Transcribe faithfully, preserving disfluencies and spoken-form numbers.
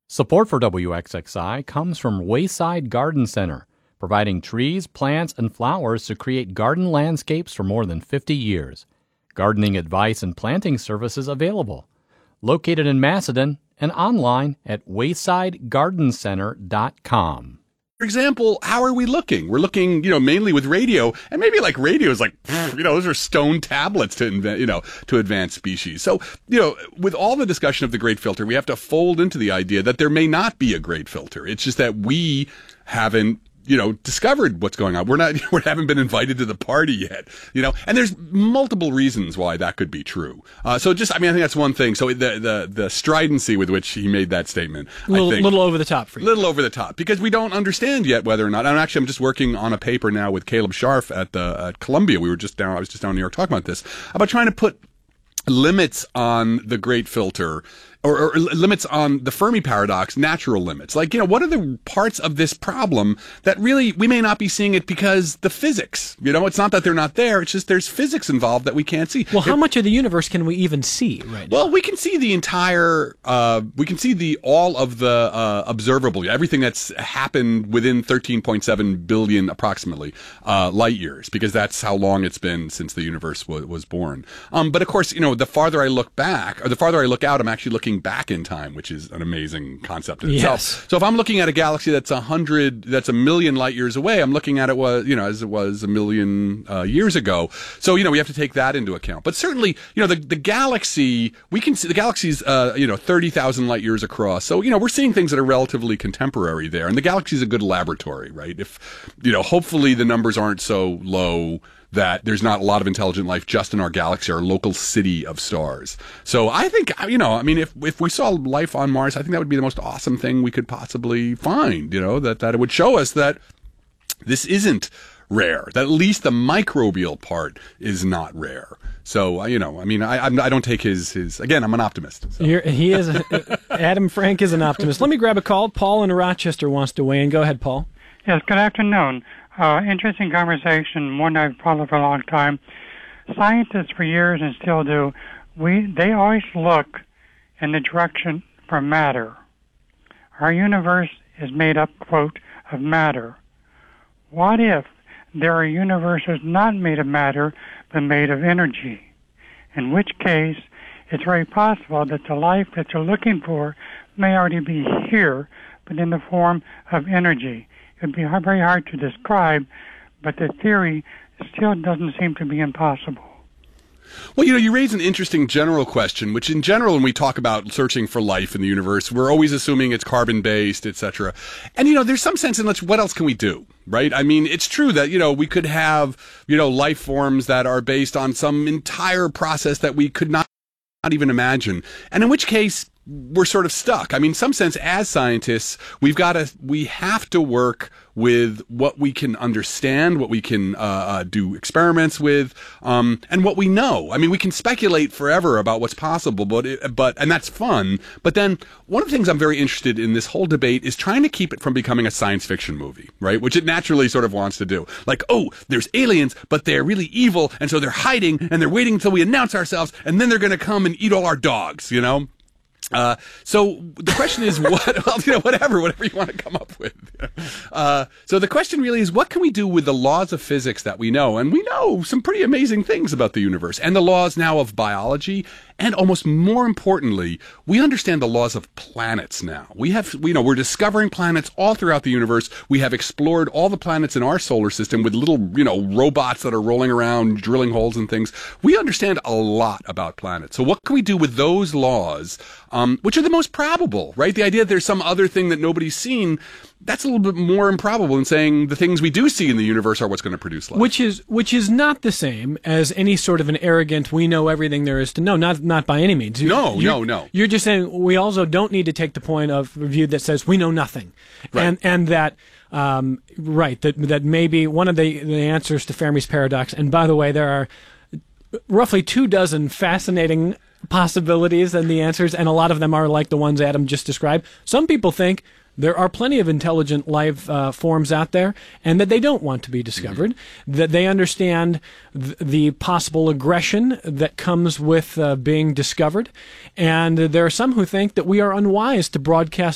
Support for W X X I comes from Wayside Garden Center, providing trees, plants, and flowers to create garden landscapes for more than fifty years. Gardening advice and planting services available. Located in Macedon and online at wayside garden center dot com. For example, how are we looking? We're looking, you know, mainly with radio, and maybe like radio is like, you know, those are stone tablets to invent, you know, to advance species. So, you know, with all the discussion of the great filter, we have to fold into the idea that there may not be a great filter. It's just that we haven't, you know, discovered what's going on. We're not, we haven't been invited to the party yet, you know, and there's multiple reasons why that could be true. Uh, so just, I mean, I think that's one thing. So the, the, the stridency with which he made that statement, a little, I think, little over the top for you. Little over the top, because we don't understand yet whether or not, and actually I'm just working on a paper now with Caleb Scharf at the, at Columbia. We were just down, I was just down in New York talking about this, about trying to put limits on the great filter, or, or limits on the Fermi paradox, natural limits. Like, you know, what are the parts of this problem that really, we may not be seeing it because the physics, you know, it's not that they're not there, it's just there's physics involved that we can't see. Well, how it, much of the universe can we even see right now? Well, we can see the entire, uh, we can see the, all of the, uh, observable, everything that's happened within thirteen point seven billion approximately, uh, light years, because that's how long it's been since the universe was, was born. Um, but of course, you know, the farther I look back, or the farther I look out, I'm actually looking back in time, which is an amazing concept in itself. Yes. So if I'm looking at a galaxy that's a hundred, that's a million light years away, I'm looking at it was, you know, as it was a million uh, years ago. So, you know, we have to take that into account. But certainly, you know, the, the galaxy, we can see the galaxy's, uh, you know, thirty thousand light years across. So, you know, we're seeing things that are relatively contemporary there. And the galaxy's a good laboratory, right? If, you know, hopefully the numbers aren't so low that there's not a lot of intelligent life just in our galaxy, our local city of stars. So I think, you know, I mean, if if we saw life on Mars, I think that would be the most awesome thing we could possibly find, you know, that, that it would show us that this isn't rare, that at least the microbial part is not rare. So, uh, you know, I mean, I I'm, I don't take his, his, again, I'm an optimist. So. You're, he is, a, Adam Frank is an optimist. Let me grab a call. Paul in Rochester wants to weigh in. Go ahead, Paul. Yes, good afternoon. Uh, interesting conversation, one I've followed for a long time. Scientists for years and still do, we they always look in the direction for matter. Our universe is made up, quote, of matter. What if there are universes not made of matter, but made of energy? In which case, it's very possible that the life that you're looking for may already be here, but in the form of energy. It would be very hard to describe, but the theory still doesn't seem to be impossible. Well, you know, you raise an interesting general question, which in general, when we talk about searching for life in the universe, we're always assuming it's carbon-based, et cetera. And, you know, there's some sense in which, what else can we do, right? I mean, it's true that, you know, we could have, you know, life forms that are based on some entire process that we could not, not even imagine. And in which case, we're sort of stuck. I mean, in some sense, as scientists, we've got to, we have to work with what we can understand, what we can uh, uh, do experiments with, um, and what we know. I mean, we can speculate forever about what's possible, but it, but and that's fun. But then one of the things I'm very interested in this whole debate is trying to keep it from becoming a science fiction movie, right? Which it naturally sort of wants to do. Like, oh, there's aliens, but they're really evil, and so they're hiding, and they're waiting until we announce ourselves, and then they're going to come and eat all our dogs, you know? Uh, so the question is what, well, you know, whatever, whatever you want to come up with. Uh, so the question really is, what can we do with the laws of physics that we know? And we know some pretty amazing things about the universe and the laws now of biology. And almost more importantly, we understand the laws of planets now. We have, you know, we're discovering planets all throughout the universe. We have explored all the planets in our solar system with little, you know, robots that are rolling around, drilling holes and things. We understand a lot about planets. So what can we do with those laws, um, which are the most probable, right? The idea that there's some other thing that nobody's seen, that's a little bit more improbable than saying the things we do see in the universe are what's going to produce life. Which is which is not the same as any sort of an arrogant, we know everything there is to know. Not not by any means. No, you're, no, no. You're just saying we also don't need to take the point of view that says we know nothing, right. and and that um, right that that maybe one of the the answers to Fermi's paradox. And by the way, there are roughly two dozen fascinating possibilities and the answers, and a lot of them are like the ones Adam just described. Some people think there are plenty of intelligent life uh, forms out there, and that they don't want to be discovered, mm-hmm. that they understand th- the possible aggression that comes with uh, being discovered, and there are some who think that we are unwise to broadcast